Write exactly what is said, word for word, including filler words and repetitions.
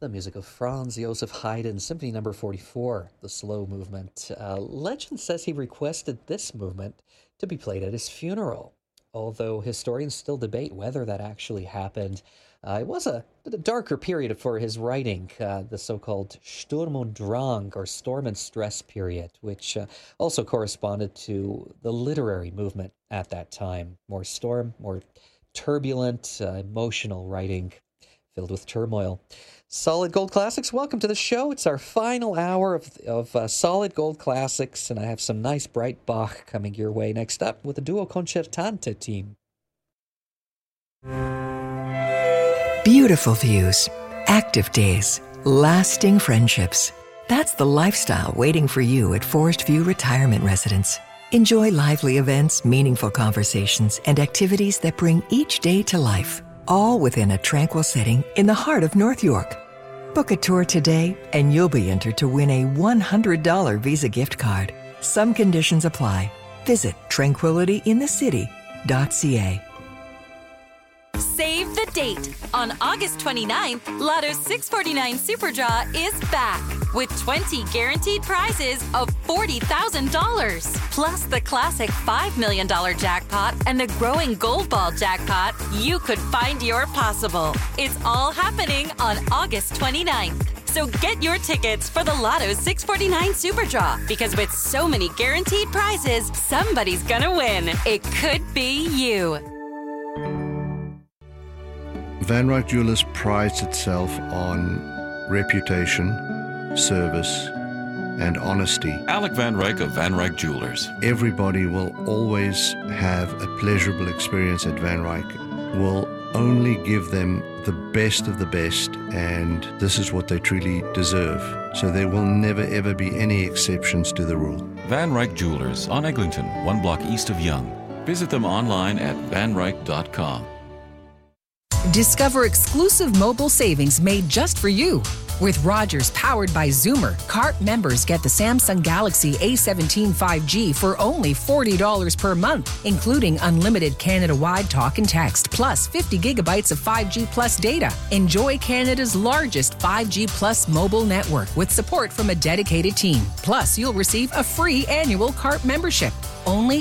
The music of Franz Joseph Haydn, Symphony Number forty-four, the slow movement. Uh, legend says he requested this movement to be played at his funeral, although historians still debate whether that actually happened. Uh, it was a, a darker period for his writing, uh, the so-called Sturm und Drang, or Storm and Stress period, which uh, also corresponded to the literary movement at that time. More storm, more turbulent, uh, emotional writing filled with turmoil. Solid Gold Classics, welcome to the show. It's our final hour of, of uh, Solid Gold Classics, and I have some nice bright Bach coming your way next up with the Duo Concertante team. Beautiful views, active days, lasting friendships. That's the lifestyle waiting for you at Forest View Retirement Residence. Enjoy lively events, meaningful conversations, and activities that bring each day to life, all within a tranquil setting in the heart of North York. Book a tour today, and you'll be entered to win a one hundred dollars Visa gift card. Some conditions apply. Visit tranquility in the city dot c a. Save the date. On August twenty-ninth, Lotto's six forty-nine Super Draw is back with twenty guaranteed prizes of forty thousand dollars. Plus the classic five million dollars jackpot and the growing Gold Ball jackpot. You could find your possible. It's all happening on August twenty-ninth. So get your tickets for the Lotto's six forty-nine Super Draw, because with so many guaranteed prizes, somebody's gonna win. It could be you. Van Ryck Jewelers prides itself on reputation, service, and honesty. Alec Van Ryck of Van Ryck Jewelers. Everybody will always have a pleasurable experience at Van Ryck. We'll only give them the best of the best, and this is what they truly deserve. So there will never ever be any exceptions to the rule. Van Ryck Jewelers on Eglinton, one block east of Yonge. Visit them online at van ryck dot com. Discover exclusive mobile savings made just for you. With Rogers powered by Zoomer, C A R T members get the Samsung Galaxy A seventeen five G for only forty dollars per month, including unlimited Canada-wide talk and text, plus fifty gigabytes of five G plus data. Enjoy Canada's largest five G plus mobile network with support from a dedicated team. Plus, you'll receive a free annual C A R T membership. Only